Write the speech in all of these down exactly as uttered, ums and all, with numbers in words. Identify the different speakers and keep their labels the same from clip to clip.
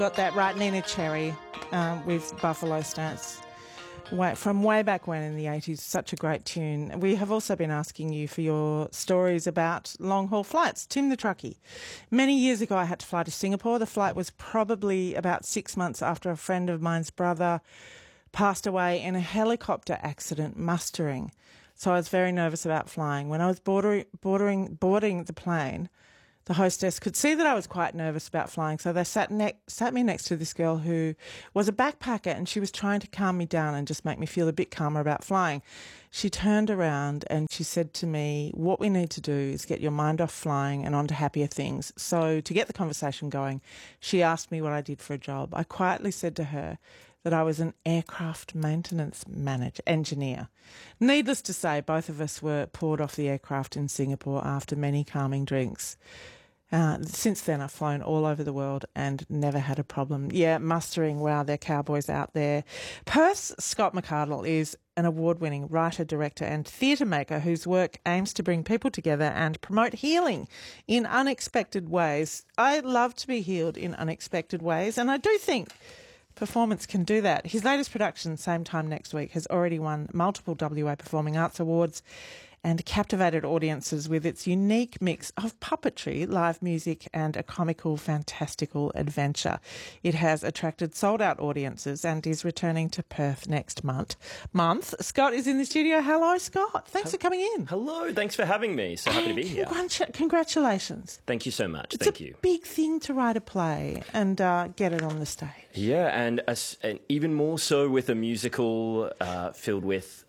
Speaker 1: Got that right, Nina Cherry um, with Buffalo Stance. Way, from way back when in the eighties, such a great tune. We have also been asking you for your stories about long-haul flights. Tim the Truckie. Many years ago, I had to fly to Singapore. The flight was probably about six months after a friend of mine's brother passed away in a helicopter accident mustering. So I was very nervous about flying. When I was bordering, bordering, boarding the plane, the hostess could see that I was quite nervous about flying, so they sat, ne- sat me next to this girl who was a backpacker, and she was trying to calm me down and just make me feel a bit calmer about flying. She turned around and she said to me, what we need to do is get your mind off flying and onto happier things. So to get the conversation going, she asked me what I did for a job. I quietly said to her that I was an aircraft maintenance manager, engineer. Needless to say, both of us were poured off the aircraft in Singapore after many calming drinks. Uh, since then, I've flown all over the world and never had a problem. Yeah, mustering, wow, they're cowboys out there. Perth Scott McArdle is an award-winning writer, director and theatre maker whose work aims to bring people together and promote healing in unexpected ways. I love to be healed in unexpected ways, and I do think performance can do that. His latest production, Same Time Next Week, has already won multiple W A Performing Arts Awards and captivated audiences with its unique mix of puppetry, live music and a comical, fantastical adventure. It has attracted sold-out audiences and is returning to Perth next month. Month. Scott is in the studio. Hello, Scott. Thanks for coming in.
Speaker 2: Hello. Thanks for having me. So happy
Speaker 1: and
Speaker 2: to be here.
Speaker 1: Congr- congratulations.
Speaker 2: Thank you so much.
Speaker 1: It's
Speaker 2: Thank
Speaker 1: a
Speaker 2: you.
Speaker 1: big thing to write a play and uh, get it on the stage.
Speaker 2: Yeah, and, a, and even more so with a musical uh, filled with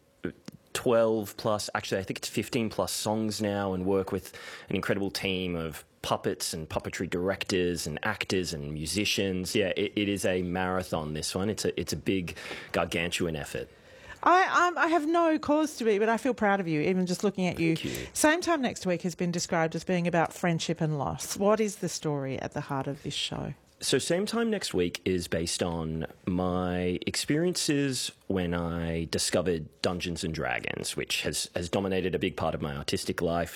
Speaker 2: twelve plus, actually I think it's fifteen plus songs now, and work with an incredible team of puppets and puppetry directors and actors and musicians. Yeah, it, it is a marathon, this one. It's a, it's a big, gargantuan effort.
Speaker 1: I um, I have no cause to be, but I feel proud of you, even just looking at you.
Speaker 2: Thank you.
Speaker 1: Same Time Next Week has been described as being about friendship and loss. What is the story at the heart of this show?
Speaker 2: So Same Time Next Week is based on my experiences when I discovered Dungeons and Dragons, which has, has dominated a big part of my artistic life.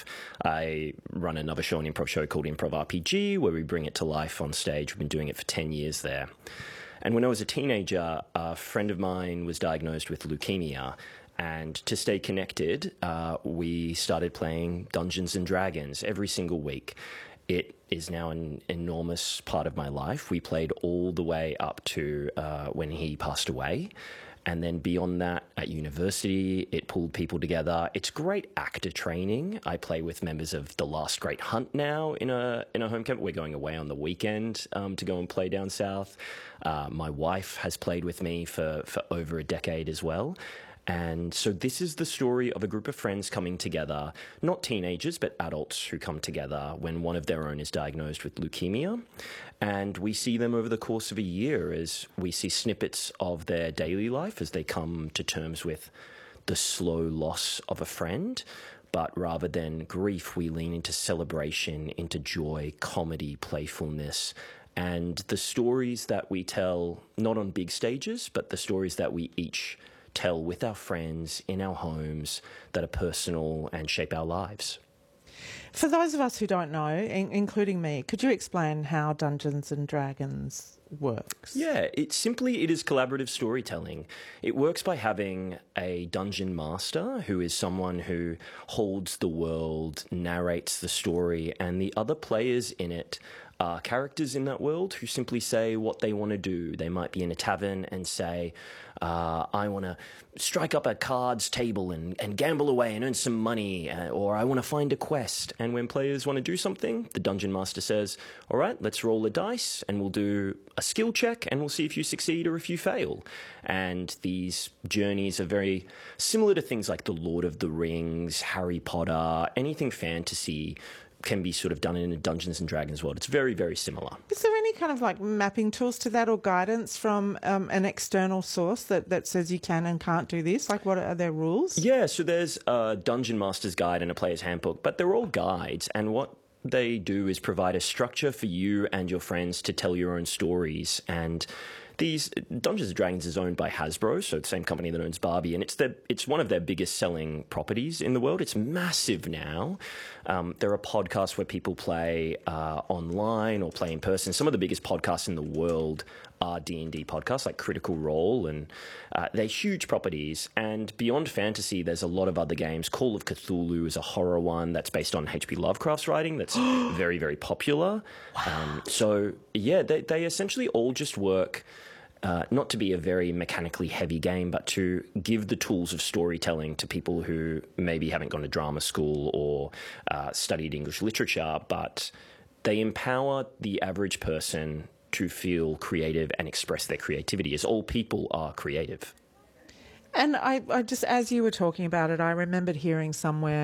Speaker 2: I run another show, an improv show called Improv R P G, where we bring it to life on stage. We've been doing it for ten years there. And when I was a teenager, a friend of mine was diagnosed with leukemia. And to stay connected, uh, we started playing Dungeons and Dragons every single week. It is now an enormous part of my life. We played all the way up to uh, when he passed away. And then beyond that, at university, it pulled people together. It's great actor training. I play with members of The Last Great Hunt now in a in a home camp. We're going away on the weekend um, to go and play down south. Uh, my wife has played with me for, for over a decade as well. And so this is the story of a group of friends coming together, not teenagers, but adults who come together when one of their own is diagnosed with leukemia. And we see them over the course of a year as we see snippets of their daily life as they come to terms with the slow loss of a friend. But rather than grief, we lean into celebration, into joy, comedy, playfulness, and the stories that we tell, not on big stages, but the stories that we each tell with our friends in our homes that are personal and shape our lives.
Speaker 1: For those of us who don't know, in- including me, could you explain how Dungeons and Dragons works?
Speaker 2: Yeah, it simply it is collaborative storytelling. It works by having a dungeon master who is someone who holds the world, narrates the story, and the other players in it are characters in that world who simply say what they want to do. They might be in a tavern and say, uh, I want to strike up a cards table and, and gamble away and earn some money, uh, or I want to find a quest. And when players want to do something, the dungeon master says, all right, let's roll a dice and we'll do a skill check and we'll see if you succeed or if you fail. And these journeys are very similar to things like The Lord of the Rings, Harry Potter, anything fantasy can be sort of done in a Dungeons and Dragons world. It's very, very similar.
Speaker 1: Is there any kind of like mapping tools to that or guidance from um, an external source that, that says you can and can't do this? Like what are their rules?
Speaker 2: Yeah, so there's a Dungeon Master's Guide and a Player's Handbook, but they're all guides, and what they do is provide a structure for you and your friends to tell your own stories. And these Dungeons and Dragons is owned by Hasbro, so the same company that owns Barbie, and it's their, it's one of their biggest selling properties in the world. It's massive now. Um, there are podcasts where people play uh, online or play in person. Some of the biggest podcasts in the world are D and D podcasts like Critical Role, and uh, they're huge properties. And beyond fantasy, there's a lot of other games. Call of Cthulhu is a horror one that's based on H P Lovecraft's writing that's very, very popular. Wow. Um, so, yeah, they, they essentially all just work uh, not to be a very mechanically heavy game, but to give the tools of storytelling to people who maybe haven't gone to drama school or uh, studied English literature, but they empower the average person to feel creative and express their creativity, as all people are creative.
Speaker 1: And I, I just, as you were talking about it, I remembered hearing somewhere